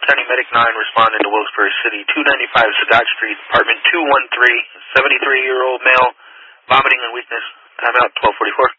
County Medic 9 responding to Wilkes-Barre City, 295 Sagat Street, apartment 213, 73-year-old male, vomiting and weakness. Have out 1244.